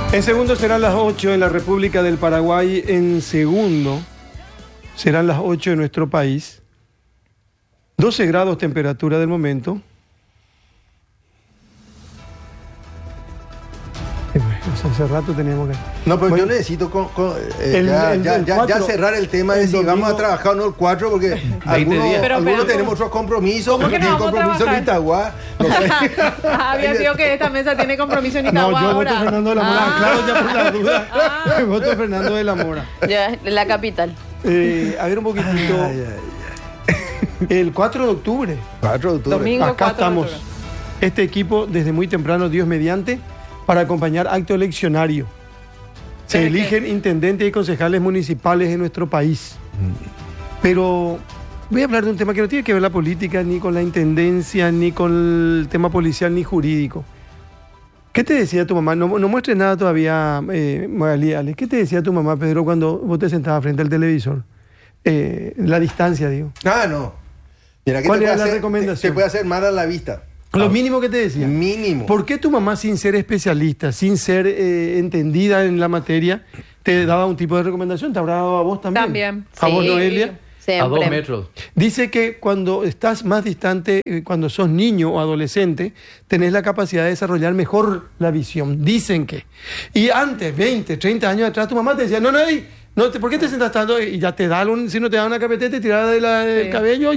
En segundo serán las 8 en la República del Paraguay. En segundo serán las 8 en nuestro país. 12 grados temperatura del momento. Hace rato teníamos que... No, pero bueno, yo necesito el ya cerrar el tema de si domingo, vamos a trabajar o no el 4, porque algunos tenemos otros compromisos. ¿Cómo que no vamos a compromiso en trabajar? Itagua. No sé. Había sido que esta mesa tiene compromiso en No, Itagua yo ahora. voto Fernando de la Mora. Claro, ya por la duda. Voto Fernando de la Mora. Ya, la capital. A ver un poquitito. El 4 de octubre. 4 de octubre. Domingo. Acá 4 de estamos. octubre. Este equipo desde muy temprano, Dios mediante, para acompañar acto eleccionario. Se ¿Pero eligen intendentes y concejales municipales en nuestro país. Pero voy a hablar de un tema que no tiene que ver la política, ni con la intendencia, ni con el tema policial, ni jurídico. ¿Qué te decía tu mamá? No muestres nada todavía, Magali, Ale. ¿Qué te decía tu mamá, Pedro, cuando vos te sentabas frente al televisor? La distancia, digo. Ah, no. Mira, ¿Cuál era la recomendación? Te puede hacer mal a la vista. Lo mínimo que te decía. Mínimo. ¿Por qué tu mamá, sin ser especialista, sin ser entendida en la materia, te daba un tipo de recomendación? ¿Te habrá dado a vos también? También. ¿A vos, Sí. Noelia? Siempre. A 2 metros. Dice que cuando estás más distante, cuando sos niño o adolescente, tenés la capacidad de desarrollar mejor la visión. Dicen que. Y antes, 20, 30 años atrás, tu mamá te decía, ¿por qué te sentás tanto? Y ya te da, si no te da una cafetera, te tiraba del cabello.